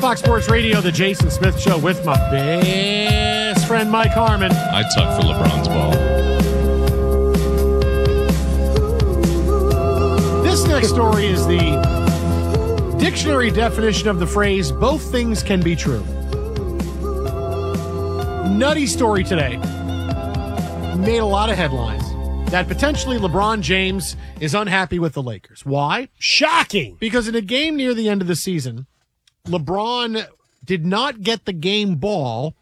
Fox Sports Radio, the Jason Smith Show with my best friend Mike Harmon. I tuck for LeBron's ball. This next story is the dictionary definition of the phrase, both things can be true. Nutty story today. Made a lot of headlines. That potentially LeBron James is unhappy with the Lakers. Why? Shocking. Because in a game near the end of the season, LeBron did not get the game ball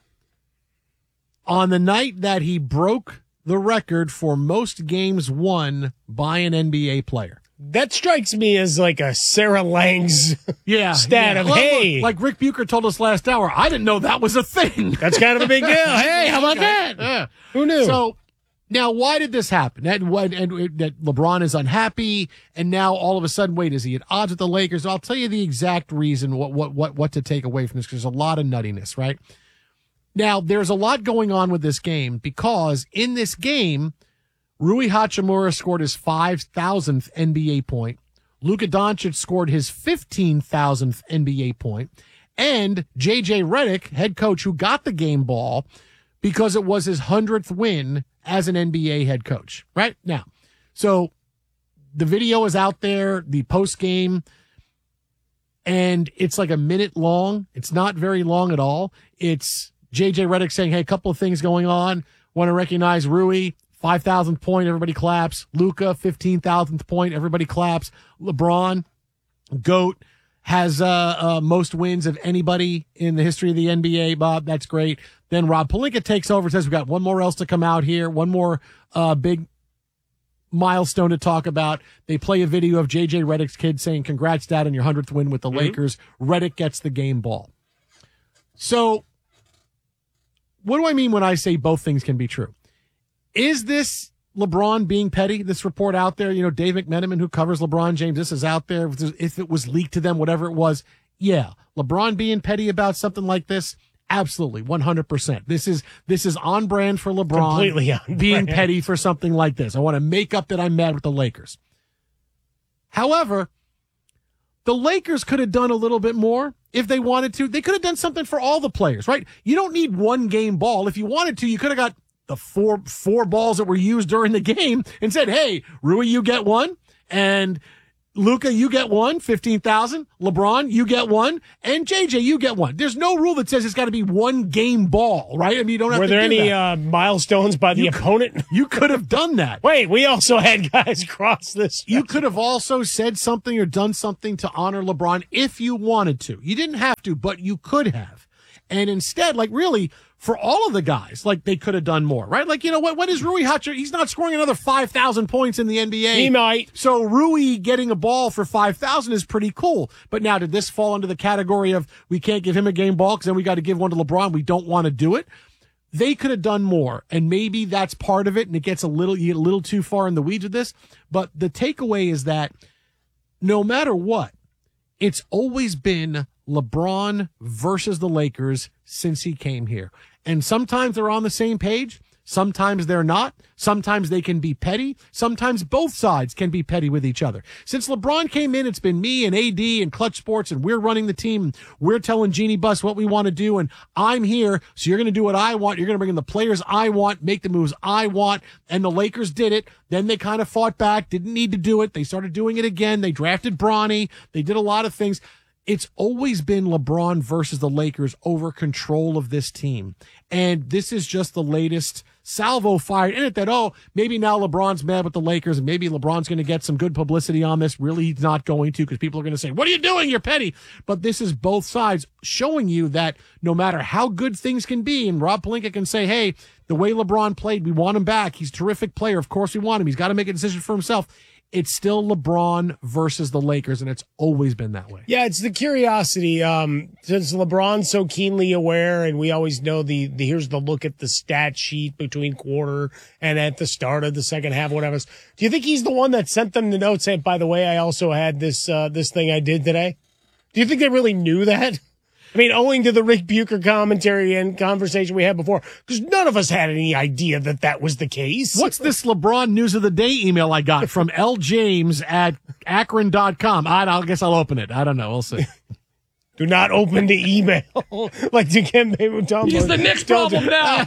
on the night that he broke the record for most games won by an NBA player. That strikes me as like a Sarah Lang's stat of, hey. Like Rick Bucher told us last hour, I didn't know that was a thing. That's kind of a big deal. Hey, how about that? Yeah. Who knew? So now why did this happen? That LeBron is unhappy, and now all of a sudden, wait, is he at odds with the Lakers? I'll tell you the exact reason what to take away from this, because there's a lot of nuttiness, right? Now, there's a lot going on with this game, because in this game, Rui Hachimura scored his 5,000th NBA point. Luka Doncic scored his 15,000th NBA point. And J.J. Redick, head coach, who got the game ball because it was his 100th win as an NBA head coach. Right? Now, so the video is out there, the post-game, and it's like a minute long. It's not very long at all. It's J.J. Redick saying, hey, a couple of things going on. Want to recognize Rui. 5,000th point, everybody claps. Luka, 15,000th point, everybody claps. LeBron, GOAT, has most wins of anybody in the history of the NBA. Bob, that's great. Then Rob Pelinka takes over and says, we've got one more else to come out here, one more big milestone to talk about. They play a video of J.J. Redick's kid saying, congrats, Dad, on your 100th win with the Lakers. Redick gets the game ball. So what do I mean when I say both things can be true? Is this LeBron being petty? This report out there, you know, Dave McMenamin, who covers LeBron James, this is out there. If it was leaked to them, whatever it was, yeah. LeBron being petty about something like this, absolutely, 100%. This is on brand for LeBron. Completely on being brand. petty for something like this. I want to make up that I'm mad with the Lakers. However, the Lakers could have done a little bit more if they wanted to. They could have done something for all the players, right? You don't need one game ball. If you wanted to, you could have got the four balls that were used during the game and said, hey, Rui, you get one. And Luka, you get one, 15,000. LeBron, you get one. And JJ, you get one. There's no rule that says it's got to be one game ball, right? I mean, you don't have Were to there do any that. milestones by the opponent? You could have done that. Wait, we also had guys cross this. You could have also said something or done something to honor LeBron if you wanted to. You didn't have to, but you could have. And instead, like, really, for all of the guys, like, they could have done more, right? Like, you know, what is Rui Hachimura? He's not scoring another 5,000 points in the NBA. He might. So Rui getting a ball for 5,000 is pretty cool. But now, did this fall into the category of we can't give him a game ball because then we got to give one to LeBron? We don't want to do it. They could have done more, and maybe that's part of it, and it gets you get a little too far in the weeds with this. But the takeaway is that no matter what, it's always been LeBron versus the Lakers since he came here. And sometimes they're on the same page. Sometimes they're not. Sometimes they can be petty. Sometimes both sides can be petty with each other. Since LeBron came in, it's been me and AD and Clutch Sports, and we're running the team. We're telling Jeannie Buss what we want to do, and I'm here, so you're going to do what I want. You're going to bring in the players I want, make the moves I want, and the Lakers did it. Then they kind of fought back, didn't need to do it. They started doing it again. They drafted Bronny. They did a lot of things. It's always been LeBron versus the Lakers over control of this team. And this is just the latest salvo fired in it that, oh, maybe now LeBron's mad with the Lakers and maybe LeBron's going to get some good publicity on this. Really, he's not going to, because people are going to say, what are you doing? You're petty. But this is both sides showing you that no matter how good things can be, and Rob Pelinka can say, hey, the way LeBron played, we want him back. He's a terrific player. Of course we want him. He's got to make a decision for himself. It's still LeBron versus the Lakers, and it's always been that way. Yeah, it's the curiosity. Since LeBron's so keenly aware, and we always know the here's the look at the stat sheet between quarter and at the start of the second half, whatever. Do you think he's the one that sent them the note saying, by the way, I also had this thing I did today? Do you think they really knew that? I mean, owing to the Rick Bucher commentary and conversation we had before, because none of us had any idea that that was the case. What's this LeBron News of the Day email I got from L. James at Akron.com? I guess I'll open it. I don't know. We'll see. Do not open the email. Like Dikembe Mutombo. He's the Knicks problem now.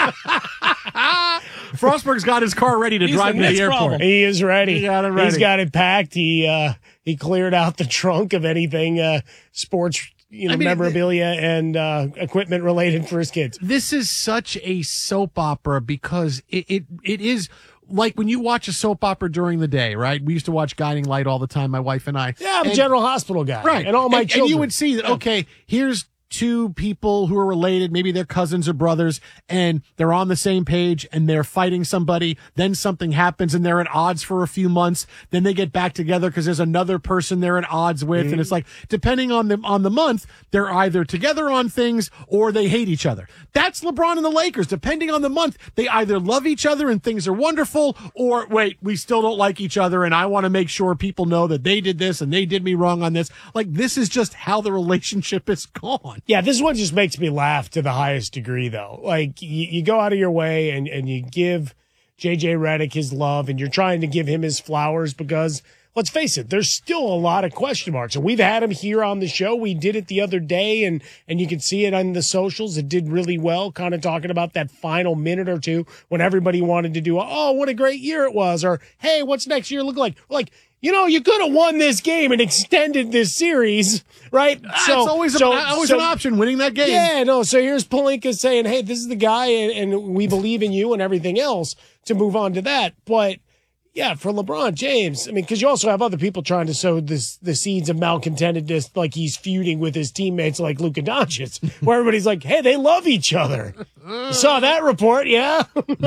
Frostberg's got his car ready to drive to the airport. problem. He is ready. He got it ready. He's got it packed. He cleared out the trunk of anything sports, memorabilia and equipment related for his kids. This is such a soap opera because it is like when you watch a soap opera during the day, right? We used to watch Guiding Light all the time, my wife and I. Yeah, I'm a General Hospital guy. Right. And all my children. And you would see that, okay, here's two people who are related, maybe they're cousins or brothers, and they're on the same page and they're fighting somebody. Then something happens and they're at odds for a few months. Then they get back together because there's another person they're at odds with. And it's like, depending on the month, they're either together on things or they hate each other. That's LeBron and the Lakers. Depending on the month, they either love each other and things are wonderful, or wait, we still don't like each other and I want to make sure people know that they did this and they did me wrong on this. Like, this is just how the relationship is gone. Yeah, this one just makes me laugh to the highest degree, though. Like, you go out of your way and you give J.J. Redick his love, and you're trying to give him his flowers because, let's face it, there's still a lot of question marks. And we've had him here on the show. We did it the other day, and you can see it on the socials. It did really well, kind of talking about that final minute or two when everybody wanted to do, oh, what a great year it was, or, hey, what's next year look like? Like, you could have won this game and extended this series, right? It's always an option, winning that game. Yeah, no. So here's Pelinka saying, hey, this is the guy, and we believe in you and everything else to move on to that. But yeah, for LeBron James, I mean, because you also have other people trying to sow the seeds of malcontentedness, like he's feuding with his teammates like Luka Doncic, where everybody's like, hey, they love each other. You saw that report, yeah?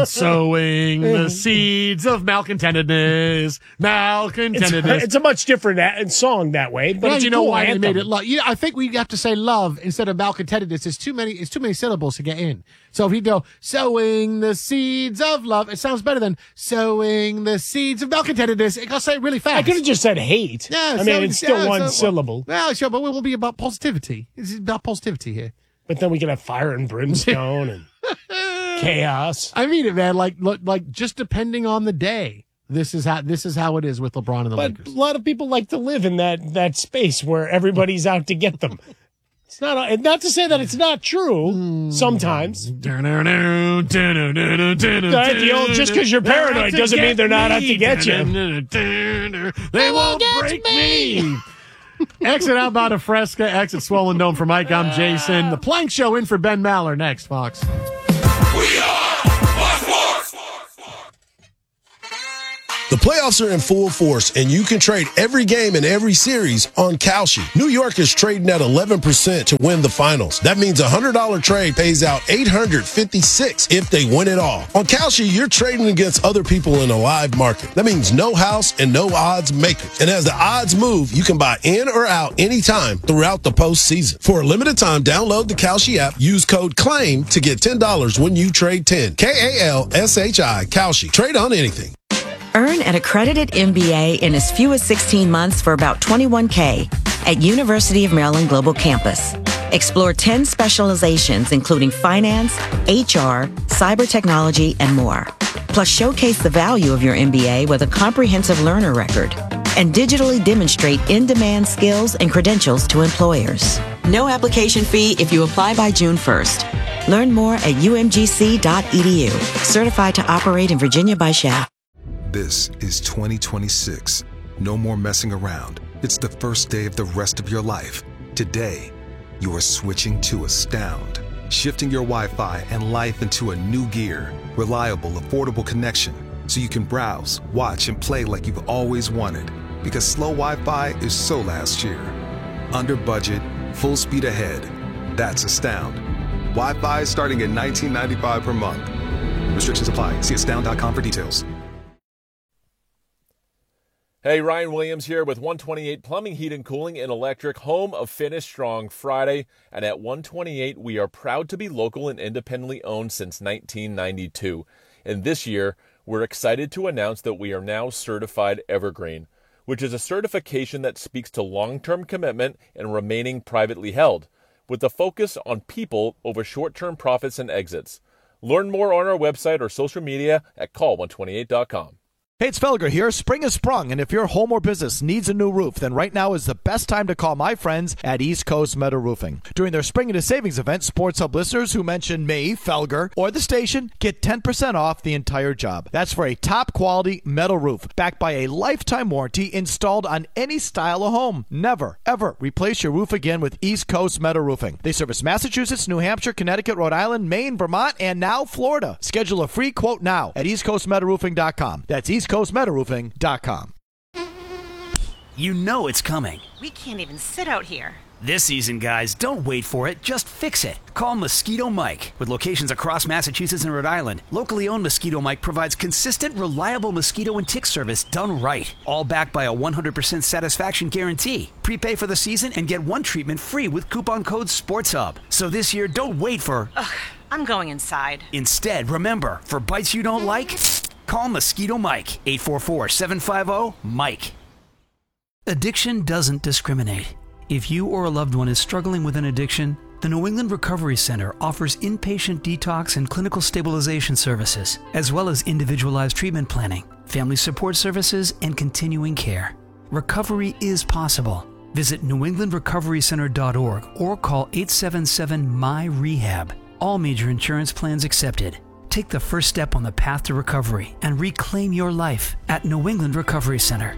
Sowing the seeds of malcontentedness. It's a much different song that way, but it's you know cool why anthem. they made it love. I think we have to say love instead of malcontentedness. It's too many syllables to get in. So if you go sowing the seeds of love, it sounds better than sowing the seeds of malcontentedness. It goes say it really fast. I could have just said hate. Yeah, I mean, it's still one syllable. Well, sure, but it will be about positivity. It's about positivity here. But then we can have fire and brimstone and chaos. I mean it, man. Like just depending on the day. This is how it is with LeBron and the Lakers. But a lot of people like to live in that space where everybody's out to get them. It's not to say that it's not true. Sometimes. Just because you're paranoid doesn't mean they're not out to get you. They won't break me. Exit outbound of Fresca, exit Swollen Dome for Mike. I'm Jason. The Plank Show in for Ben Maller next, Fox. We are Fox Sports. The playoffs are in full force, and you can trade every game and every series on Kalshi. New York is trading at 11% to win the finals. That means a $100 trade pays out $856 if they win it all. On Kalshi, you're trading against other people in a live market. That means no house and no odds makers. And as the odds move, you can buy in or out anytime throughout the postseason. For a limited time, download the Kalshi app, use code CLAIM to get $10 when you trade 10. KALSHI, Kalshi. Trade on anything. Earn an accredited MBA in as few as 16 months for about $21K at University of Maryland Global Campus. Explore 10 specializations, including finance, HR, cyber technology, and more. Plus, showcase the value of your MBA with a comprehensive learner record and digitally demonstrate in-demand skills and credentials to employers. No application fee if you apply by June 1st. Learn more at umgc.edu. Certified to operate in Virginia by SHAP. This is 2026. No more messing around. It's the first day of the rest of your life. Today, you are switching to Astound, shifting your Wi-Fi and life into a new gear. Reliable, affordable connection, so you can browse, watch, and play like you've always wanted. Because slow Wi-Fi is so last year. Under budget, full speed ahead. That's Astound. Wi-Fi starting at $19.95 per month. Restrictions apply. See astound.com for details. Hey, Ryan Williams here with 128 Plumbing, Heat and Cooling and Electric, home of Finish Strong Friday. And at 128, we are proud to be local and independently owned since 1992. And this year, we're excited to announce that we are now certified Evergreen, which is a certification that speaks to long-term commitment and remaining privately held, with a focus on people over short-term profits and exits. Learn more on our website or social media at call128.com. Hey, it's Felger here. Spring has sprung, and if your home or business needs a new roof, then right now is the best time to call my friends at East Coast Metal Roofing. During their Spring into Savings event, Sports Hub listeners who mention me, Felger, or the station get 10% off the entire job. That's for a top-quality metal roof, backed by a lifetime warranty installed on any style of home. Never, ever replace your roof again with East Coast Metal Roofing. They service Massachusetts, New Hampshire, Connecticut, Rhode Island, Maine, Vermont, and now Florida. Schedule a free quote now at eastcoastmetalroofing.com. That's eastcoastmetalroofing.com. You know it's coming. We can't even sit out here. This season, guys, don't wait for it. Just fix it. Call Mosquito Mike. With locations across Massachusetts and Rhode Island, locally owned Mosquito Mike provides consistent, reliable mosquito and tick service done right. All backed by a 100% satisfaction guarantee. Prepay for the season and get one treatment free with coupon code SPORTSHUB. So this year, don't wait for... Ugh, I'm going inside. Instead, remember, for bites you don't like, call Mosquito Mike. 844-750-MIKE. Addiction doesn't discriminate. If you or a loved one is struggling with an addiction, the New England Recovery Center offers inpatient detox and clinical stabilization services, as well as individualized treatment planning, family support services, and continuing care. Recovery is possible. Visit newenglandrecoverycenter.org or call 877-MY-REHAB. All major insurance plans accepted. Take the first step on the path to recovery and reclaim your life at New England Recovery Center.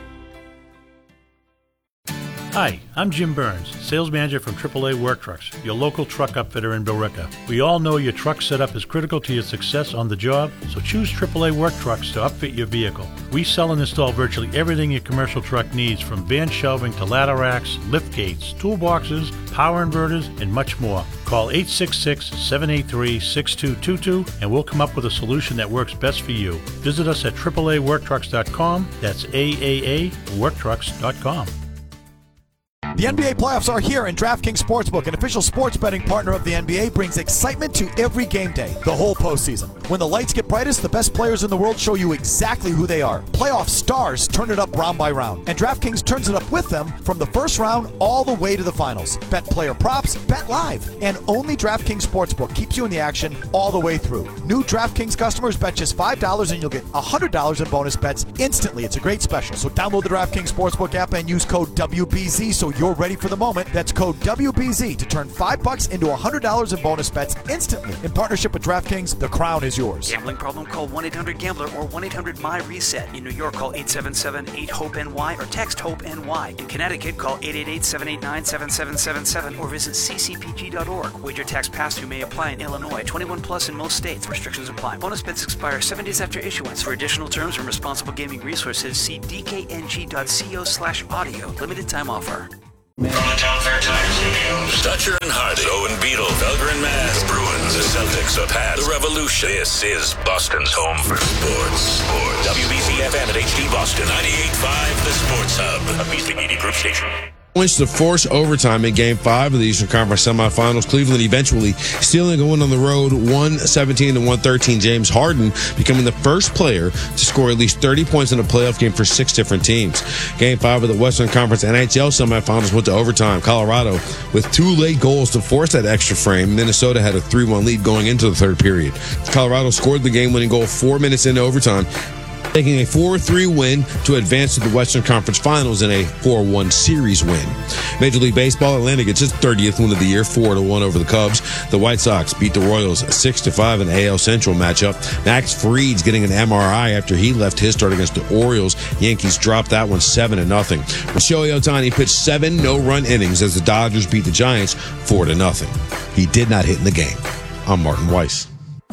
Hi, I'm Jim Burns, sales manager from AAA Work Trucks, your local truck upfitter in Billerica. We all know your truck setup is critical to your success on the job, so choose AAA Work Trucks to upfit your vehicle. We sell and install virtually everything your commercial truck needs, from van shelving to ladder racks, lift gates, toolboxes, power inverters, and much more. Call 866-783-6222 and we'll come up with a solution that works best for you. Visit us at AAAWorkTrucks.com. That's AAAWorkTrucks.com. The NBA playoffs are here, and DraftKings Sportsbook, an official sports betting partner of the NBA, brings excitement to every game day, the whole postseason. When the lights get brightest, the best players in the world show you exactly who they are. Playoff stars turn it up round by round, and DraftKings turns it up with them from the first round all the way to the finals. Bet player props, bet live, and only DraftKings Sportsbook keeps you in the action all the way through. New DraftKings customers bet just $5 and you'll get $100 in bonus bets instantly. It's a great special, so download the DraftKings Sportsbook app and use code WBZ so you're ready for the moment. That's code WBZ to turn $5 into $100 in bonus bets instantly. In partnership with DraftKings, the crown is yours. Gambling problem? Call 1-800-GAMBLER or 1-800-MY-RESET. In New York, call 877-8-HOPE-NY or text HOPE-NY. In Connecticut, call 888-789-7777 or visit ccpg.org. Wager tax pass-through may apply in Illinois. 21 plus in most states. Restrictions apply. Bonus bets expire 7 days after issuance. For additional terms and responsible gaming resources, see dkng.co/audio. Limited time offer. From the Town Fair Times Studios, Dutcher and Hardy, Owen Beetle, Felger and Mass, the Bruins, the Celtics, the Pats, the Revolution. This is Boston's home for sports. WBC FM at HD Boston, 98.5, the Sports Hub, a Beasley Media Group station. Points to force overtime in Game 5 of the Eastern Conference semifinals. Cleveland eventually stealing a win on the road, 117-113. James Harden becoming the first player to score at least 30 points in a playoff game for 6 different teams. Game 5 of the Western Conference NHL semifinals went to overtime. Colorado with 2 late goals to force that extra frame. Minnesota had a 3-1 lead going into the third period. Colorado scored the game-winning goal 4 minutes into overtime, taking a 4-3 win to advance to the Western Conference Finals in a 4-1 series win. Major League Baseball, Atlanta gets its 30th win of the year, 4-1 over the Cubs. The White Sox beat the Royals 6-5 in the AL Central matchup. Max Fried's getting an MRI after he left his start against the Orioles. Yankees dropped that one 7-0. Shohei Ohtani pitched 7 no-run innings as the Dodgers beat the Giants 4-0. He did not hit in the game. I'm Martin Weiss.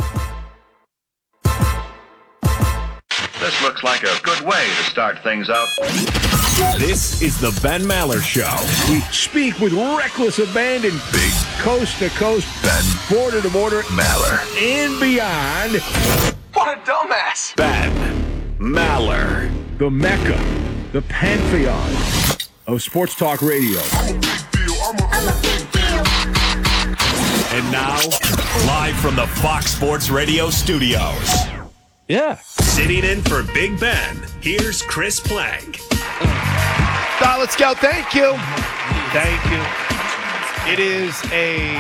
This looks like a good way to start things out. This is the Ben Maller Show. We speak with reckless abandon. Big coast-to-coast, Ben, border-to-border, Maller, and beyond. What a dumbass. Ben Maller, the Mecca, the Pantheon of sports talk radio. And now, live from the Fox Sports Radio studios. Yeah. Sitting in for Big Ben, here's Chris Plank. Let's go. Thank you. Thank you. It is a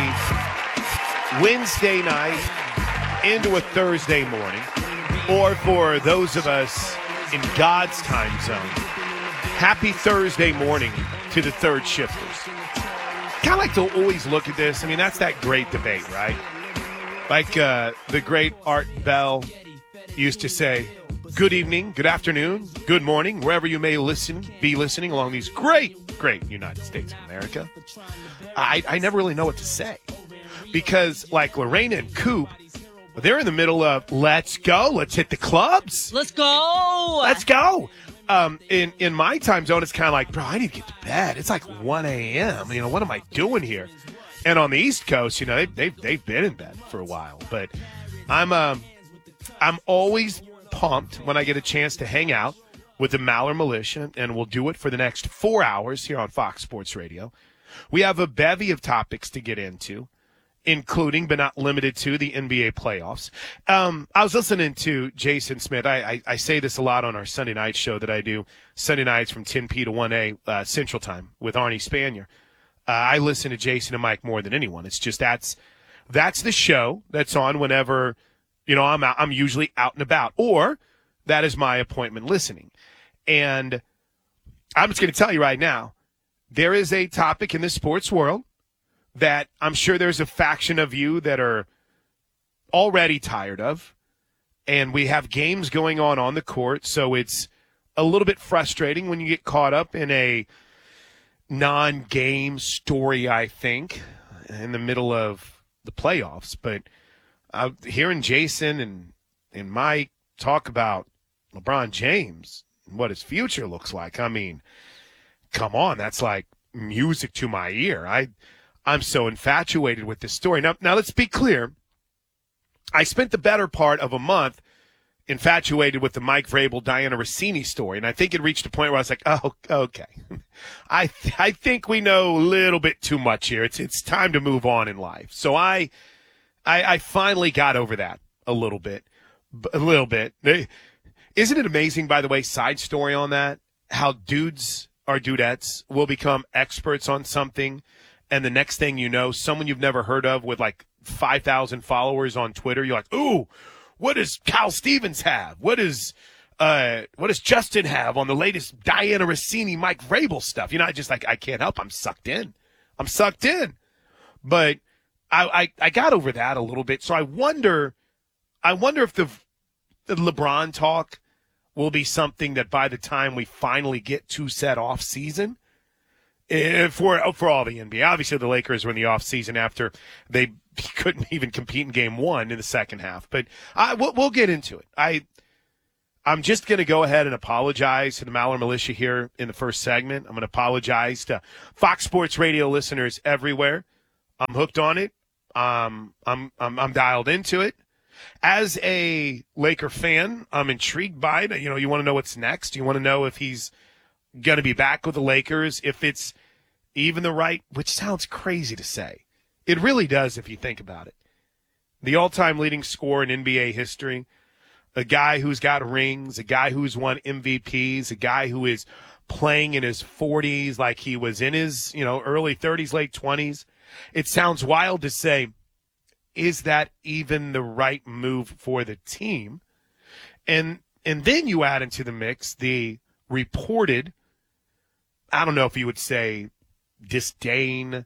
Wednesday night into a Thursday morning, or for those of us in God's time zone. Happy Thursday morning to the third shifters. Kind of like to always look at this. I mean, that's that great debate, right? Like the great Art Bell used to say, good evening, good afternoon, good morning, wherever you may be listening along these great United States of America. I never really know what to say because like Lorena and Coop, they're in the middle of let's go, let's hit the clubs. Let's go. Let's go. In my time zone, it's kind of like, bro, I need to get to bed. It's like 1 a.m. You know, what am I doing here? And on the East Coast, you know, they've been in bed for a while. But I'm always pumped when I get a chance to hang out with the Maller Militia, and we'll do it for the next 4 hours here on Fox Sports Radio. We have a bevy of topics to get into, including but not limited to the NBA playoffs. I was listening to Jason Smith. I say this a lot on our Sunday night show that I do, Sunday nights from 10p to 1a Central Time with Arnie Spanier. I listen to Jason and Mike more than anyone. It's just that's the show that's on whenever, you know, I'm usually out and about, or that is my appointment listening. And I'm just going to tell you right now, there is a topic in the sports world that I'm sure there's a faction of you that are already tired of, and we have games going on the court, so it's a little bit frustrating when you get caught up in a non-game story, I think, in the middle of the playoffs. But hearing Jason and Mike talk about LeBron James and what his future looks like, I mean, come on, that's like music to my ear. I'm so infatuated with this story. Now let's be clear. I spent the better part of a month infatuated with the Mike Vrabel, Diana Rossini story, and I think it reached a point where I was like, oh, okay. I think we know a little bit too much here. It's time to move on in life. So I finally got over that a little bit. Isn't it amazing, by the way, side story on that, how dudes or dudettes will become experts on something, and the next thing you know, someone you've never heard of with like 5,000 followers on Twitter, you're like, ooh, what does Cal Stevens have? What does Justin have on the latest Diana Rossini, Mike Vrabel stuff? You know, I just like, I can't help. I'm sucked in. But I got over that a little bit. So I wonder if the LeBron talk will be something that by the time we finally get to said off season, for all the NBA. Obviously, the Lakers were in the off season after they couldn't even compete in Game 1 in the second half. But we'll get into it. I'm just going to go ahead and apologize to the Maller Militia here in the first segment. I'm going to apologize to Fox Sports Radio listeners everywhere. I'm hooked on it. I'm dialed into it. As a Laker fan, I'm intrigued by it. You know, you want to know what's next. You want to know if he's going to be back with the Lakers, if it's even the right, which sounds crazy to say. It really does if you think about it. The all-time leading scorer in NBA history, a guy who's got rings, a guy who's won MVPs, a guy who is playing in his 40s like he was in his, early 30s, late 20s. It sounds wild to say, is that even the right move for the team? And then you add into the mix the reported, I don't know if you would say disdain,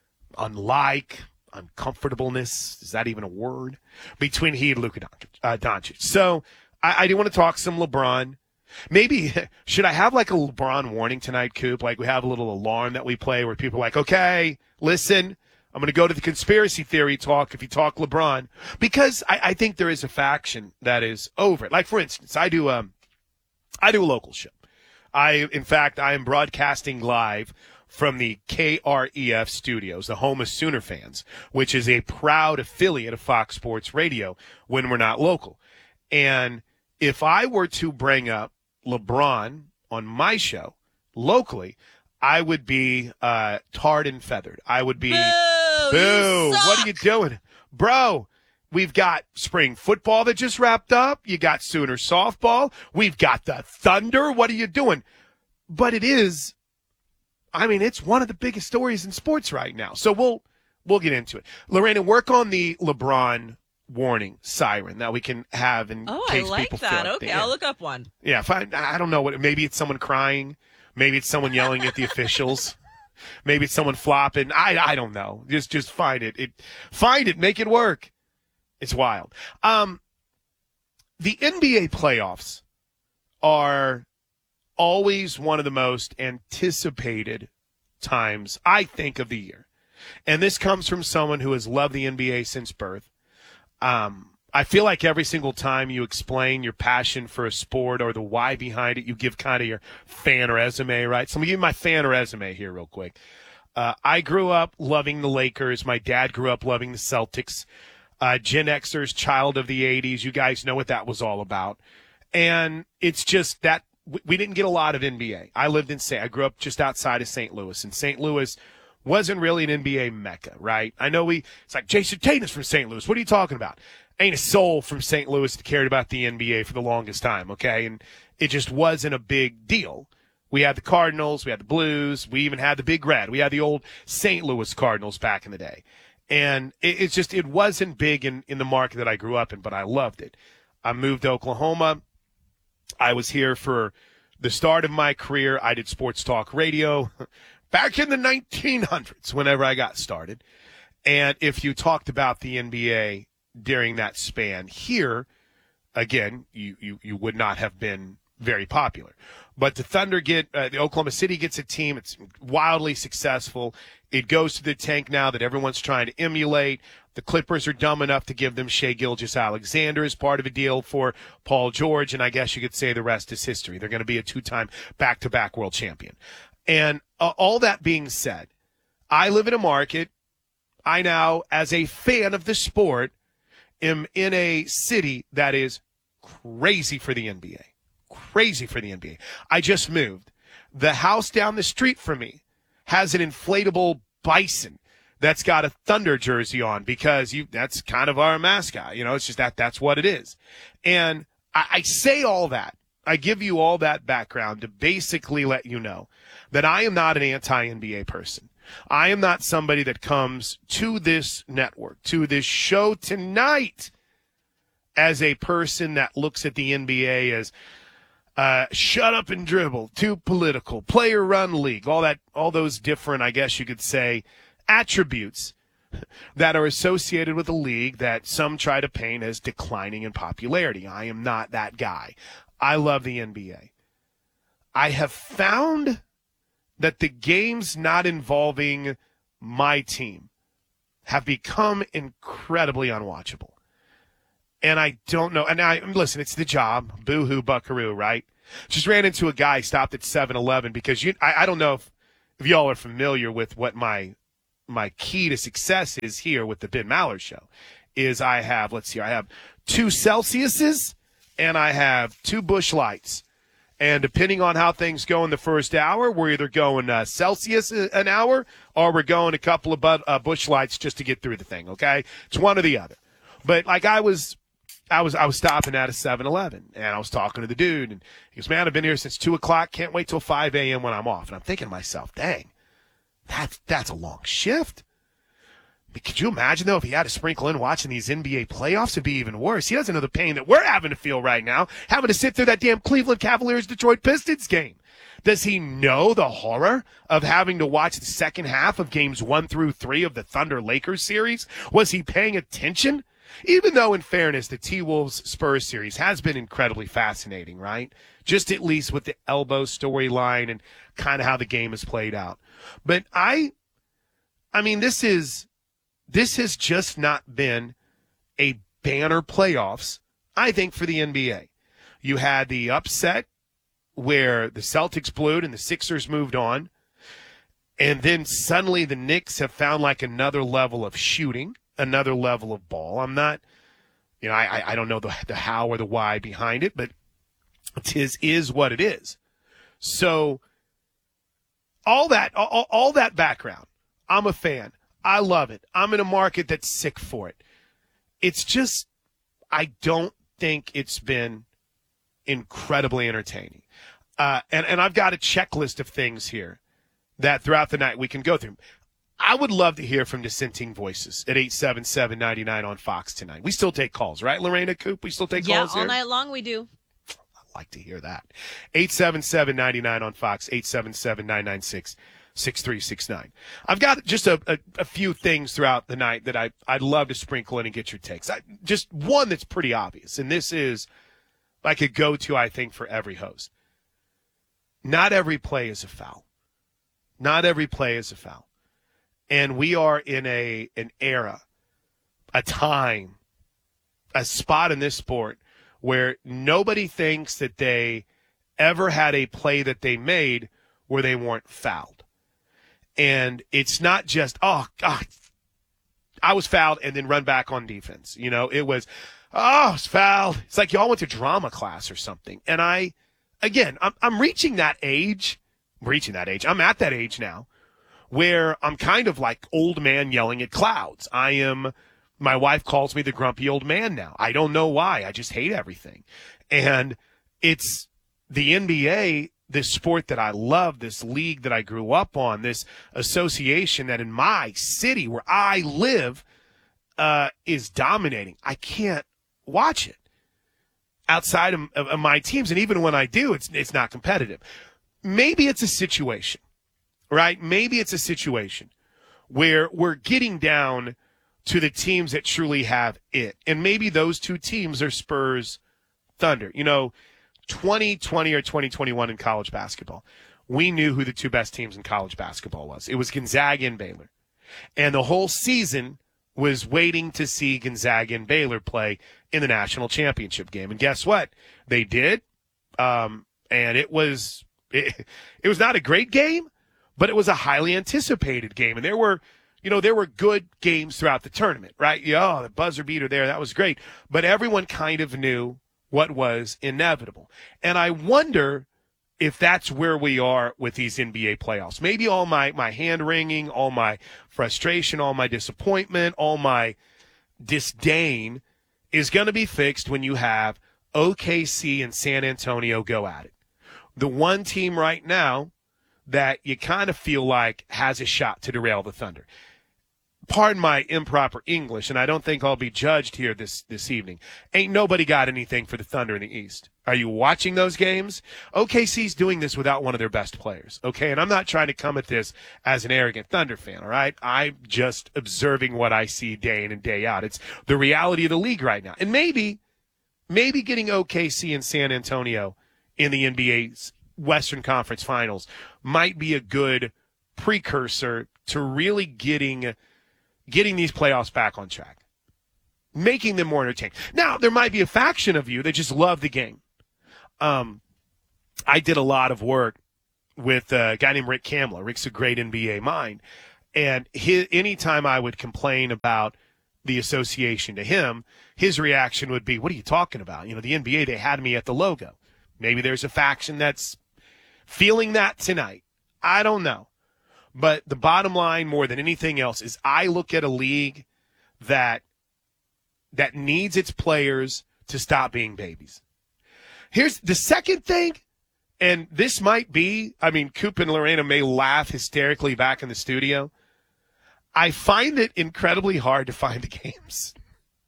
uncomfortableness, is that even a word, between he and Luka Doncic. So I do want to talk some LeBron. Maybe, should I have like a LeBron warning tonight, Coop? Like we have a little alarm that we play where people are like, okay, listen, I'm going to go to the conspiracy theory talk if you talk LeBron. Because I think there is a faction that is over it. Like, for instance, I do a local show. I am broadcasting live from the KREF studios, the home of Sooner fans, which is a proud affiliate of Fox Sports Radio when we're not local. And if I were to bring up LeBron on my show locally, I would be tarred and feathered. I would be, boo, what are you doing? Bro, we've got spring football that just wrapped up. You got Sooner softball. We've got the Thunder. What are you doing? But it's one of the biggest stories in sports right now. So we'll get into it. Lorena, work on the LeBron warning siren that we can have in Oh, case I like people that. feel like Okay, they, I'll look up one. Yeah, I don't know what. Maybe it's someone crying. Maybe it's someone yelling at the officials. Maybe it's someone flopping. I don't know. Just find it. Find it. Make it work. It's wild. The NBA playoffs are always one of the most anticipated times, I think, of the year. And this comes from someone who has loved the NBA since birth. I feel like every single time you explain your passion for a sport or the why behind it, you give kind of your fan resume, right? So I'm going to give you my fan resume here real quick. I grew up loving the Lakers. My dad grew up loving the Celtics. Gen Xers, child of the 80s. You guys know what that was all about. And it's just that we didn't get a lot of NBA. I grew up just outside of St. Louis, and St. Louis wasn't really an NBA mecca, right? I know it's like Jason Tatum's from St. Louis. What are you talking about? Ain't a soul from St. Louis that cared about the NBA for the longest time, okay? And it just wasn't a big deal. We had the Cardinals, we had the Blues, we even had the Big Red. We had the old St. Louis Cardinals back in the day. And it wasn't big in the market that I grew up in, but I loved it. I moved to Oklahoma. I was here for the start of my career. I did sports talk radio back in the 1900s whenever I got started. And if you talked about the NBA during that span here, again, you would not have been very popular. But the Thunder the Oklahoma City gets a team. It's wildly successful. It goes to the tank now that everyone's trying to emulate. The Clippers are dumb enough to give them Shai Gilgeous-Alexander as part of a deal for Paul George, and I guess you could say the rest is history. They're going to be a 2-time back-to-back world champion. And all that being said, I live in a market. I now, as a fan of the sport, am in a city that is crazy for the NBA. Crazy for the NBA. I just moved. The house down the street from me has an inflatable bison that's got a Thunder jersey on because that's kind of our mascot. It's just that's what it is. And I say all that. I give you all that background to basically let you know that I am not an anti-NBA person. I am not somebody that comes to this network, to this show tonight, as a person that looks at the NBA as shut up and dribble, too political, player-run league, all those different, I guess you could say, attributes that are associated with a league that some try to paint as declining in popularity. I am not that guy. I love the NBA. I have found that the games not involving my team have become incredibly unwatchable. And I don't know. And listen, it's the job. Boo-hoo, buckaroo, right? Just ran into a guy stopped at 7-Eleven because I don't know if y'all are familiar with what my key to success is here with the Ben Maller Show. Is I have 2 Celsiuses and I have 2 Busch Lights. And depending on how things go in the first hour, we're either going Celsius an hour or we're going a couple of Busch Lights just to get through the thing, okay? It's one or the other. But like I was stopping at a 7-Eleven, and I was talking to the dude, and he goes, man, I've been here since 2 o'clock. Can't wait till 5 a.m. when I'm off. And I'm thinking to myself, dang, that's a long shift. But could you imagine, though, if he had to sprinkle in watching these NBA playoffs, it'd be even worse. He doesn't know the pain that we're having to feel right now, having to sit through that damn Cleveland Cavaliers-Detroit Pistons game. Does he know the horror of having to watch the second half of games 1 through 3 of the Thunder-Lakers series? Was he paying attention? Even though, in fairness, the T-Wolves-Spurs series has been incredibly fascinating, right? Just at least with the elbow storyline and kind of how the game has played out. But I mean, this has just not been a banner playoffs, I think, for the NBA. You had the upset where the Celtics blew it and the Sixers moved on. And then suddenly the Knicks have found like another level of shooting, another level of ball. I'm not, I don't know the how or the why behind it, but it is what it is. So all that background, I'm a fan. I love it. I'm in a market that's sick for it. It's just, I don't think it's been incredibly entertaining. And I've got a checklist of things here that throughout the night we can go through. I would love to hear from dissenting voices at 877-99 on Fox tonight. We still take calls, right, Lorena Coop? We still take calls here? Yeah, all night long we do. I'd like to hear that. 877-99 on Fox, 877-996-6369. I've got just a few things throughout the night that I'd love to sprinkle in and get your takes. Just one that's pretty obvious, and this is like a go-to, I think, for every host. Not every play is a foul. Not every play is a foul. And we are in an era, a time, a spot in this sport where nobody thinks that they ever had a play that they made where they weren't fouled. And it's not just, oh, God, I was fouled and then run back on defense. It was, I was fouled. It's like y'all went to drama class or something. And I'm reaching that age. I'm at that age now where I'm kind of like old man yelling at clouds. My wife calls me the grumpy old man now. I don't know why. I just hate everything. And it's the NBA, this sport that I love, this league that I grew up on, this association that in my city where I live is dominating. I can't watch it outside of my teams. And even when I do, it's not competitive. Maybe it's a situation, right? Maybe it's a situation where we're getting down to the teams that truly have it. And maybe those two teams are Spurs, Thunder. 2020 or 2021 in college basketball, we knew who the two best teams in college basketball was. It was Gonzaga and Baylor. And the whole season was waiting to see Gonzaga and Baylor play in the national championship game. And guess what? They did. And it was not a great game, but it was a highly anticipated game. And there were good games throughout the tournament, right? The buzzer beater there, that was great. But everyone kind of knew what was inevitable. And I wonder if that's where we are with these NBA playoffs. Maybe all my hand-wringing, all my frustration, all my disappointment, all my disdain is going to be fixed when you have OKC and San Antonio go at it. The one team right now that you kind of feel like has a shot to derail the Thunder. Pardon my improper English, and I don't think I'll be judged here this evening. Ain't nobody got anything for the Thunder in the East. Are you watching those games? OKC's doing this without one of their best players, okay? And I'm not trying to come at this as an arrogant Thunder fan, all right? I'm just observing what I see day in and day out. It's the reality of the league right now. And maybe getting OKC and San Antonio in the NBA's Western Conference Finals might be a good precursor to really getting these playoffs back on track, making them more entertaining. Now, there might be a faction of you that just love the game. I did a lot of work with a guy named Rick Kamler. Rick's a great NBA mind. And anytime I would complain about the association to him, his reaction would be, what are you talking about? The NBA, they had me at the logo. Maybe there's a faction that's feeling that tonight. I don't know. But the bottom line, more than anything else, is I look at a league that needs its players to stop being babies. Here's the second thing, and this might be, Coop and Lorena may laugh hysterically back in the studio. I find it incredibly hard to find the games.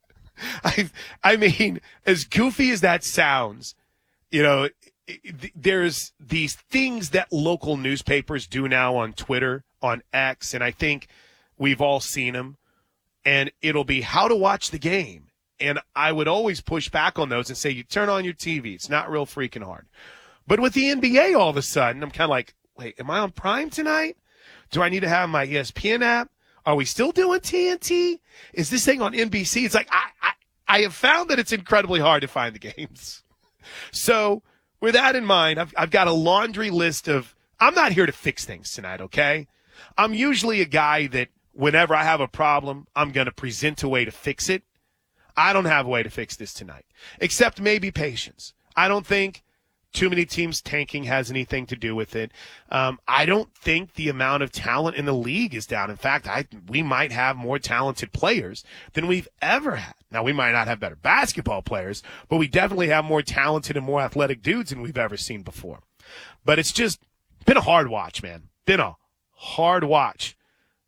As goofy as that sounds, there's these things that local newspapers do now on Twitter, on X, and I think we've all seen them. And it'll be how to watch the game. And I would always push back on those and say, you turn on your TV. It's not real freaking hard. But with the NBA, all of a sudden, I'm kind of like, wait, am I on Prime tonight? Do I need to have my ESPN app? Are we still doing TNT? Is this thing on NBC? It's like, I have found that it's incredibly hard to find the games. So with that in mind, I've got a laundry list of, I'm not here to fix things tonight, okay? I'm usually a guy that whenever I have a problem, I'm going to present a way to fix it. I don't have a way to fix this tonight, except maybe patience. I don't think too many teams tanking has anything to do with it. I don't think the amount of talent in the league is down. In fact, we might have more talented players than we've ever had. Now, we might not have better basketball players, but we definitely have more talented and more athletic dudes than we've ever seen before. But it's just been a hard watch, man. Been a hard watch.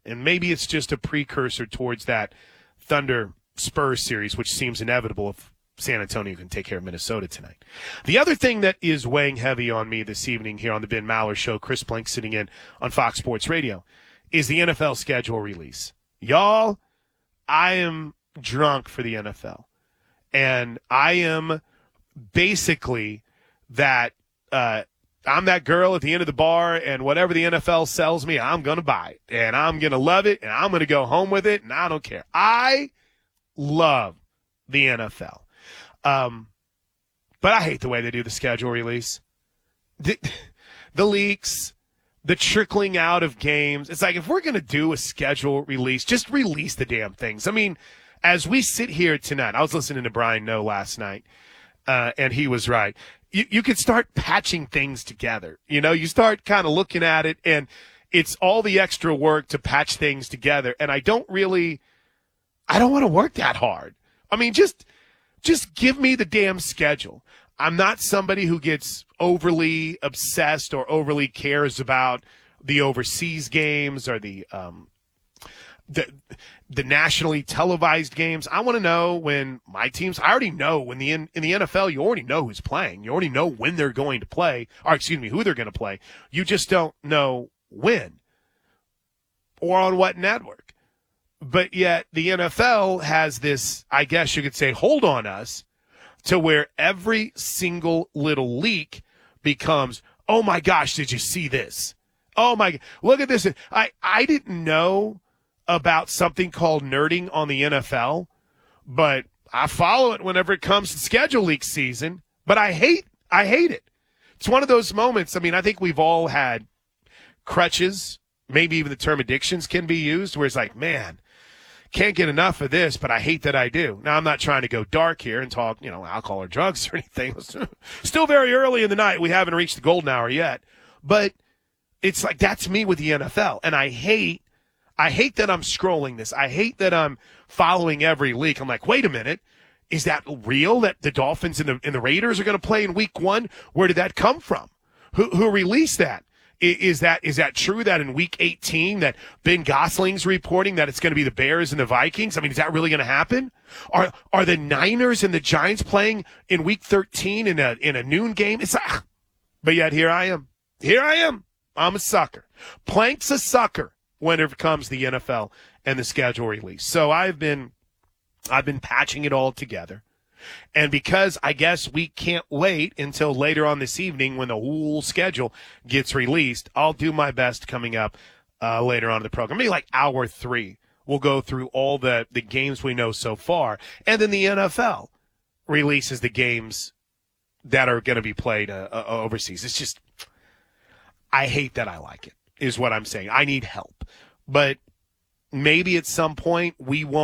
And maybe it's just a precursor towards that Thunder-Spurs series, which seems inevitable if San Antonio can take care of Minnesota tonight. The other thing that is weighing heavy on me this evening here on the Ben Maller Show, Chris Plank sitting in on Fox Sports Radio, is the NFL schedule release. Y'all, I am drunk for the NFL. And I am basically that I'm that girl at the end of the bar, and whatever the NFL sells me, I'm going to buy it. And I'm going to love it, and I'm going to go home with it, and I don't care. I love the NFL. But I hate the way they do the schedule release. The leaks, the trickling out of games. It's like, if we're going to do a schedule release, just release the damn things. I mean, as we sit here tonight, I was listening to Brian Noe last night, and he was right. You could start patching things together. You know, you start kind of looking at it, and it's all the extra work to patch things together. And I don't want to work that hard. I mean, just give me the damn schedule. I'm not somebody who gets overly obsessed or overly cares about the overseas games or the nationally televised games. I want to know when my teams. I already know when in the NFL, you already know who's playing. You already know when they're going to play, or excuse me, who they're going to play. You just don't know when or on what network. But yet the NFL has this, I guess you could say, hold on us to where every single little leak becomes, oh my gosh, did you see this? Oh my, look at this. I didn't know about something called nerding on the NFL, but I follow it whenever it comes to schedule leak season, but I hate it. It's one of those moments. I mean, I think we've all had crutches, maybe even the term addictions can be used, where it's like, man, can't get enough of this, but I hate that I do. Now, I'm not trying to go dark here and talk, alcohol or drugs or anything. Still very early in the night. We haven't reached the golden hour yet, but it's like, that's me with the NFL. And I hate that I'm scrolling this. I hate that I'm following every leak. I'm like, wait a minute. Is that real that the Dolphins and the Raiders are going to play in week 1? Where did that come from? Who released that? Is that true that in week 18 that Ben Gosling's reporting that it's going to be the Bears and the Vikings? I mean, is that really going to happen? Are the Niners and the Giants playing in week 13 in a noon game? But yet here I am. I'm a sucker. Plank's a sucker whenever it comes to the NFL and the schedule release. So I've been patching it all together. And because I guess we can't wait until later on this evening when the whole schedule gets released, I'll do my best coming up later on in the program. Maybe like hour 3. We'll go through all the games we know so far. And then the NFL releases the games that are going to be played overseas. It's just, I hate that I like it, is what I'm saying. I need help. But maybe at some point we won't.